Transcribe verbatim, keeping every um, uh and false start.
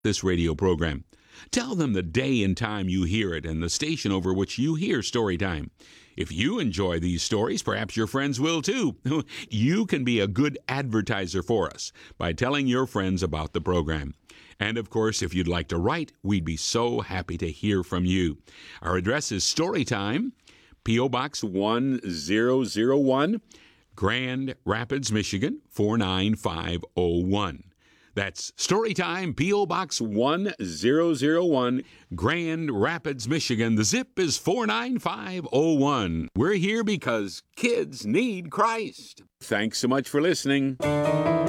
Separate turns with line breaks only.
this radio program. Tell them the day and time you hear it and the station over which you hear Storytime. If you enjoy these stories, perhaps your friends will too. You can be a good advertiser for us by telling your friends about the program. And of course, if you'd like to write, we'd be so happy to hear from you. Our address is Storytime, P O. Box one thousand one, Grand Rapids, Michigan four nine five oh one. That's Storytime, P O. Box one thousand one, Grand Rapids, Michigan. The zip is four nine five oh one. We're here because kids need Christ. Thanks so much for listening.